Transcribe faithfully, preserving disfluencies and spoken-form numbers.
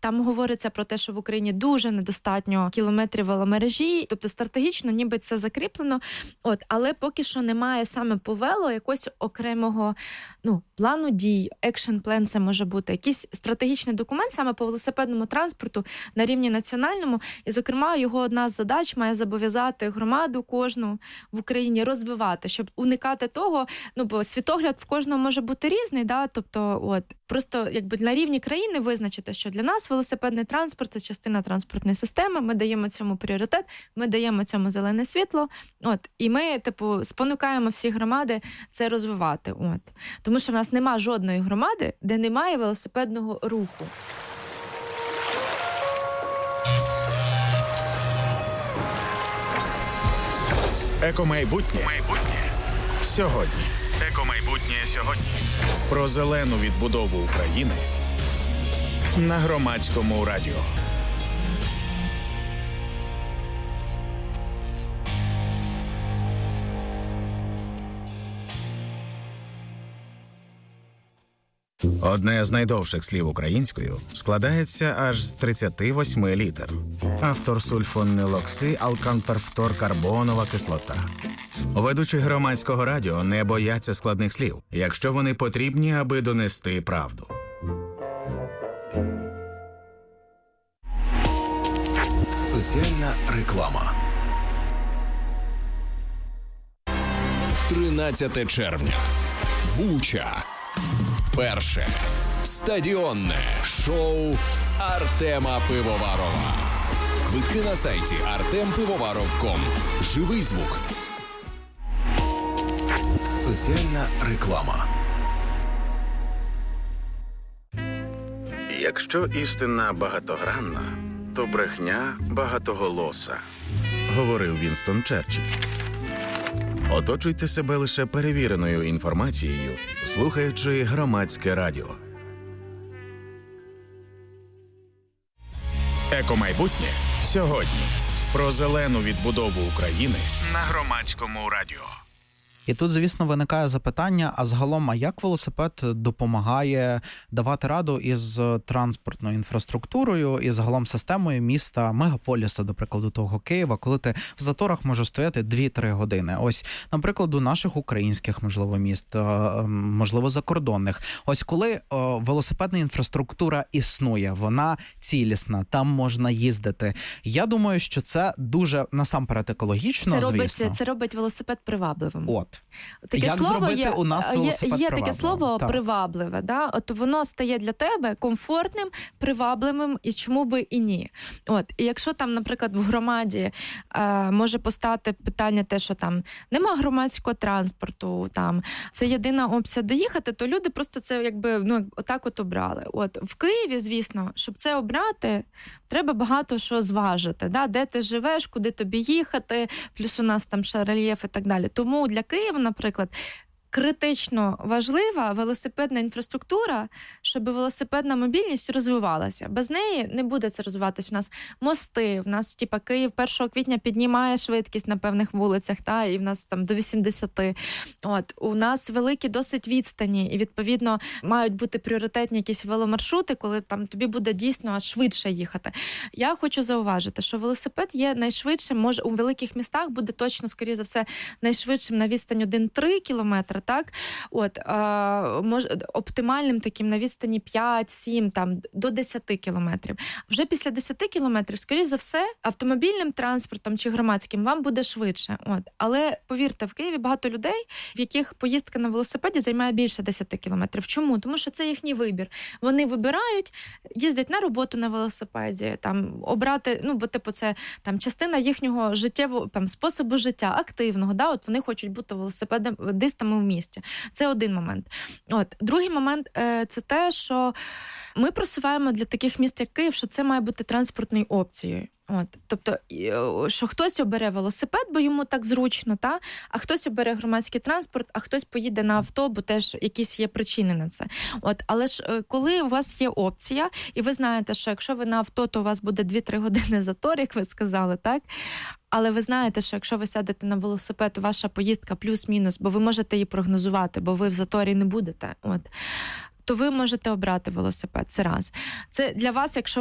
Там говориться про те, що в Україні дуже недостатньо кілометрів веломережі, тобто стратегічно ніби це закріплено. От, але поки що немає саме по вело якогось окремого, ну, плану дій, екшн-план це може бути, якийсь стратегічний документ саме по велосипедному транспорту на рівні національному. І, зокрема, його одна з задач має зобов'язати громаду кожну в Україні розвивати, щоб уникати того, ну, бо світогляд в кожного може бути різний, да, тобто, от, просто, якби, на рівні країни визначити, що для нас велосипедний транспорт – це частина транспортної системи, ми даємо цьому пріоритет, ми даємо цьому зелене світло, от, і ми, типу, спонукаємо всі громади це розвивати, от. Тому що в нас нема жодної громади, де немає велосипедного руху. Екомайбутнє. Майбутнє. Сьогодні. Екомайбутнє сьогодні. Про зелену відбудову України на Громадському радіо. Одне з найдовших слів українською складається аж з тридцяти восьми літер. Автор сульфонилокси, алканперфторкарбонова кислота. Ведучі Громадського радіо не бояться складних слів, якщо вони потрібні, аби донести правду. Соціальна реклама. тринадцяте червня. Буча. Перше стадіонне шоу Артема Пивоварова. Квитки на сайті артем пивоваров крапка ком. Живий звук. Соціальна реклама. Якщо істина багатогранна, то брехня багатоголоса, говорив Вінстон Черчилль. Оточуйте себе лише перевіреною інформацією, слухаючи Громадське радіо. Екомайбутнє сьогодні. Про зелену відбудову України на Громадському радіо. І тут, звісно, виникає запитання, а загалом, а як велосипед допомагає давати раду із транспортною інфраструктурою і загалом системою міста, мегаполіса, до прикладу, того Києва, коли ти в заторах можеш стояти дві-три години. Ось, наприклад, у наших українських, можливо, міст, можливо, закордонних. Ось коли о, велосипедна інфраструктура існує, вона цілісна, там можна їздити. Я думаю, що це дуже, насамперед, екологічно, це робить, звісно. Це робить велосипед привабливим. От. Таке Як слово зробити є, у нас велосипед є, є привабливим? таке слово так. привабливе, да? От воно стає для тебе комфортним, привабливим, і чому би і ні. От, і якщо там, наприклад, в громаді е, може постати питання те, що там нема громадського транспорту, там це єдина опція доїхати, то люди просто це якби, ну, отак от обрали. От в Києві, звісно, щоб це обрати, треба багато що зважити, да? Де ти живеш, куди тобі їхати, плюс у нас там ще рельєф і так далі. Тому для Києва, наприклад, критично важлива велосипедна інфраструктура, щоб велосипедна мобільність розвивалася. Без неї не буде це розвиватися. У нас мости, в нас, типа, Київ першого квітня піднімає швидкість на певних вулицях, та, і в нас там до вісімдесят. От, у нас великі досить відстані, і, відповідно, мають бути пріоритетні якісь веломаршрути, коли там тобі буде дійсно швидше їхати. Я хочу зауважити, що велосипед є найшвидшим, може, у великих містах буде точно, скоріше за все, найшвидшим на відстань один-три кілометри, так? От, е, мож, оптимальним таким на відстані п'ять-сім, там, до десять кілометрів. Вже після десять кілометрів, скоріше за все, автомобільним транспортом чи громадським вам буде швидше. От. Але, повірте, в Києві багато людей, в яких поїздка на велосипеді займає більше десять кілометрів. Чому? Тому що це їхній вибір. Вони вибирають, їздять на роботу на велосипеді, там, обрати, ну, бо, типу, це там, частина їхнього життєвого, там, способу життя, активного, да? От вони хочуть бути велосипедистами в місті. Це один момент. От. Другий момент е, – це те, що ми просуваємо для таких міст, як Київ, що це має бути транспортною опцією. От, тобто, що хтось обере велосипед, бо йому так зручно, та? А хтось обере громадський транспорт, а хтось поїде на авто, бо теж якісь є причини на це. От, але ж коли у вас є опція, і ви знаєте, що якщо ви на авто, то у вас буде дві-три години затор, як ви сказали, так? Але ви знаєте, що якщо ви сядете на велосипед, ваша поїздка плюс-мінус, бо ви можете її прогнозувати, бо ви в заторі не будете. От. То ви можете обрати велосипед. Це раз. Це для вас, якщо